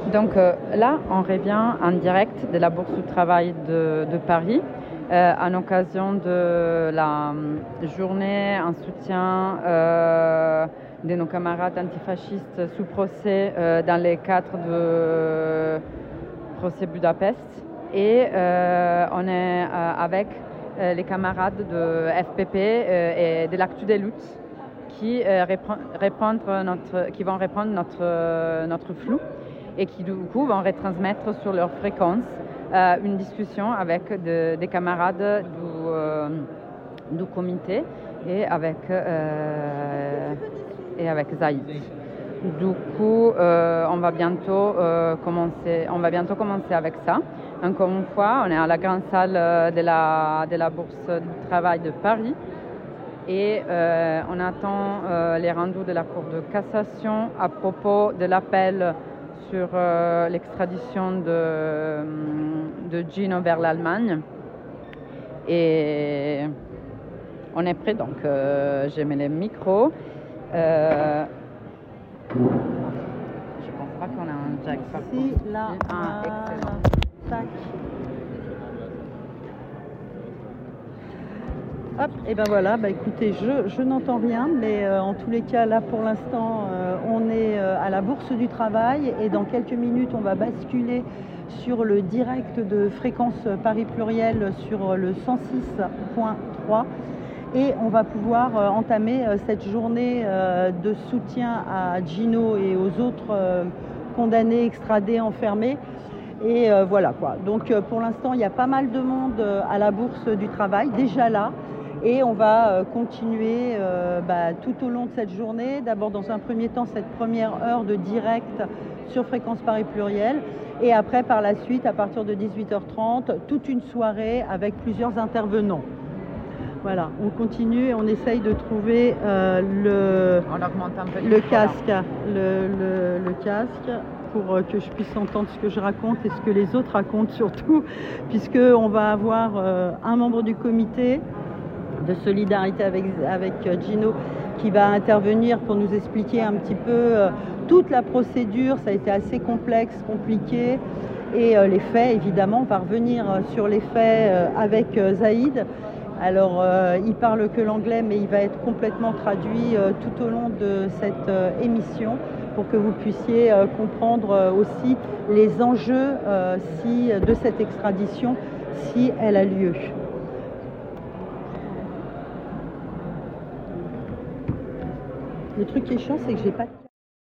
Donc là, on revient en direct de la Bourse du Travail de Paris, en occasion de la journée en soutien de nos camarades antifascistes sous procès dans le cadre du procès Budapest. Et on est avec les camarades de FPP et de l'Actu des luttes qui vont reprendre notre flux et qui du coup vont retransmettre sur leur fréquence une discussion avec des camarades du comité et avec Zaïd. Du coup, on va bientôt commencer avec ça. Encore une fois, on est à la grande salle de la Bourse du Travail de Paris et on attend les rendus de la Cour de cassation à propos de l'appel sur l'extradition de Gino vers l'Allemagne. Et on est prêt, donc j'ai mis les micros. Je pense pas qu'on a un jack par contre. Si, là, excellent. Tac. Hop, et ben voilà, écoutez, je n'entends rien, mais en tous les cas, là pour l'instant, on est à la Bourse du Travail et dans quelques minutes, on va basculer sur le direct de Fréquence Paris Pluriel sur le 106.3 et on va pouvoir entamer cette journée de soutien à Gino et aux autres condamnés, extradés, enfermés. Et voilà quoi. Donc pour l'instant, il y a pas mal de monde à la Bourse du Travail, déjà là. Et on va continuer tout au long de cette journée. D'abord, dans un premier temps, cette première heure de direct sur Fréquence Paris Pluriel. Et après, par la suite, à partir de 18h30, toute une soirée avec plusieurs intervenants. Voilà, on continue et on essaye de trouver le casque. Le casque pour que je puisse entendre ce que je raconte et ce que les autres racontent surtout, puisqu'on va avoir un membre du comité de solidarité avec Gino qui va intervenir pour nous expliquer un petit peu toute la procédure. Ça a été assez complexe, compliqué, et les faits, évidemment, on va revenir sur les faits avec Zaïd. Alors il parle que l'anglais, mais il va être complètement traduit tout au long de cette émission pour que vous puissiez comprendre aussi les enjeux de cette extradition si elle a lieu. Le truc qui est chiant, c'est que j'ai pas de